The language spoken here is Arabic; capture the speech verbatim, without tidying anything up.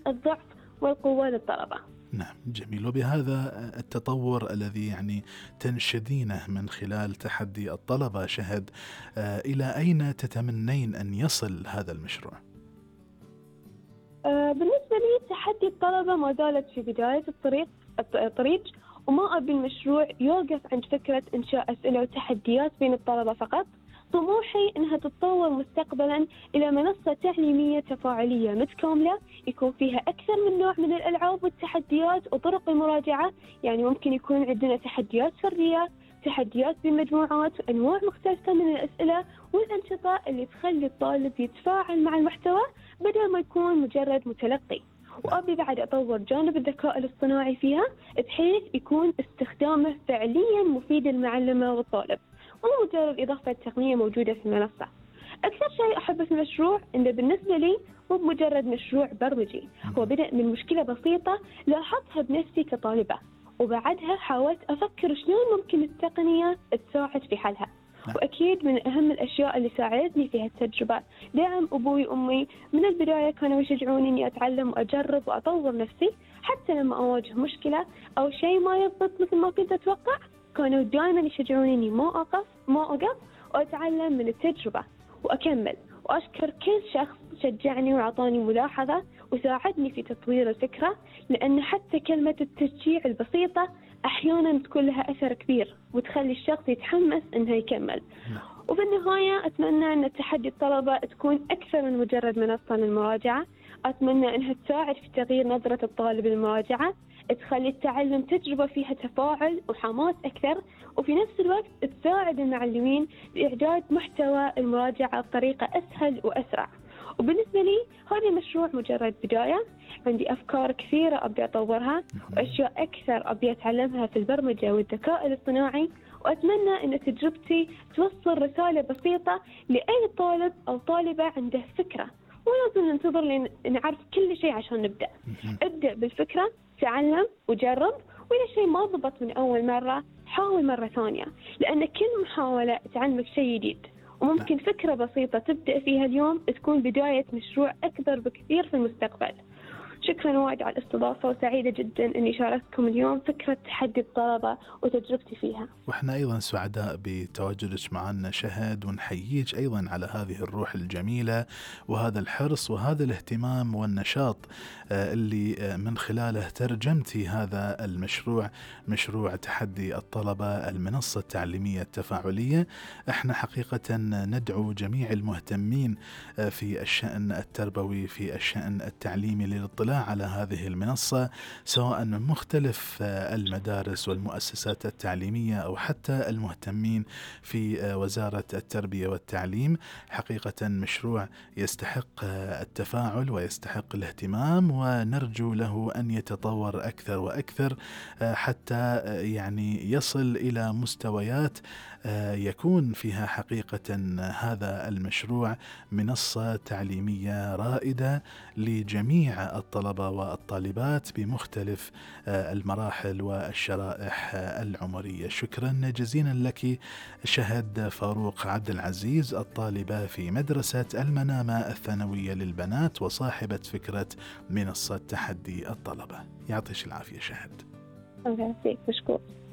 الضعف والقوة للطلبة. نعم، جميل. وبهذا التطور الذي يعني تنشدينه من خلال تحدي الطلبة شهد، إلى أين تتمنين أن يصل هذا المشروع؟ أه بالنسبة لي تحدي الطلبة ما زالت في بداية الطريق الطريق وما أبي المشروع يوقف عند فكرة إنشاء أسئلة وتحديات بين الطلبة فقط. طموحي إنها تتطور مستقبلاً إلى منصة تعليمية تفاعلية متكاملة يكون فيها أكثر من نوع من الألعاب والتحديات وطرق المراجعة. يعني ممكن يكون عندنا تحديات فردية، تحديات بمجموعات، وأنواع مختلفة من الأسئلة والأنشطة اللي تخلي الطالب يتفاعل مع المحتوى بدل ما يكون مجرد متلقي. وأبي بعد أطور جانب الذكاء الاصطناعي فيها بحيث يكون استخدامه فعلياً مفيد للمعلمة والطالب، مو مجرد إضافة تقنية موجودة في المنصة. أكثر شيء أحبه في المشروع إنه بالنسبة لي مو مجرد مشروع برمجي، هو بدأ من مشكلة بسيطة لاحظتها بنفسي كطالبة، وبعدها حاولت أفكر شلون ممكن التقنية تساعد في حلها. وأكيد من أهم الأشياء اللي ساعدتني في هالتجربة دعم أبوي وأمي. من البداية كانوا يشجعوني إني أتعلم وأجرب وأطور نفسي، حتى لما أواجه مشكلة أو شيء ما يضبط مثل ما كنت أتوقع كانوا دائما يشجعوني إني ما أقف ما أقف وأتعلم من التجربة وأكمل. وأشكر كل شخص شجعني وعطاني ملاحظة وساعدني في تطوير الفكرة، لأن حتى كلمة التشجيع البسيطة أحيانا تكون لها أثر كبير وتخلي الشخص يتحمس إنه يكمل. وفي النهاية أتمنى أن تحدي الطلبة تكون أكثر من مجرد منصة للمراجعة. أتمنى أنها تساعد في تغيير نظرة الطالب للمراجعة، تخلي التعلم تجربة فيها تفاعل وحماس أكثر، وفي نفس الوقت تساعد المعلمين بإعداد محتوى المراجعة بطريقة أسهل وأسرع. وبالنسبة لي هذا المشروع مجرد بداية، عندي أفكار كثيرة أبي أطورها وأشياء أكثر أبي أتعلمها في البرمجة والذكاء الاصطناعي، وأتمنى أن تجربتي توصل رسالة بسيطة لأي طالب أو طالبة عنده فكرة. ولازم ننتظر لين نعرف كل شيء عشان نبدأ. ابدأ بالفكرة، تعلم وجرب، وإذا شيء ما ضبط من أول مرة حاول مرة ثانية، لأن كل محاولة تعلمك شيء جديد. وممكن فكرة بسيطة تبدأ فيها اليوم تكون بداية مشروع أكبر بكثير في المستقبل. شكرا وايد على الاستضافة، وسعيدة جدا أني شاركتكم اليوم فكرة تحدي الطلبة وتجربتي فيها. وإحنا أيضا سعداء بتواجدك معنا شهد، ونحييك أيضا على هذه الروح الجميلة وهذا الحرص وهذا الاهتمام والنشاط اللي من خلاله ترجمتي هذا المشروع، مشروع تحدي الطلبة المنصة التعليمية التفاعلية. احنا حقيقة ندعو جميع المهتمين في الشأن التربوي في الشأن التعليمي للاطلاع على هذه المنصة، سواء من مختلف المدارس والمؤسسات التعليمية أو حتى المهتمين في وزارة التربية والتعليم. حقيقة مشروع يستحق التفاعل ويستحق الاهتمام، ونرجو له أن يتطور أكثر وأكثر حتى يعني يصل إلى مستويات يكون فيها حقيقة هذا المشروع منصة تعليمية رائدة لجميع الطلبة والطالبات بمختلف المراحل والشرائح العمرية. شكرا جزيلا لك شهد فاروق عبد العزيز، الطالبة في مدرسة المنامة الثانوية للبنات وصاحبة فكرة منصة تحدي الطلبة. يعطيش العافية شهد. الله يعافيك، مشكور.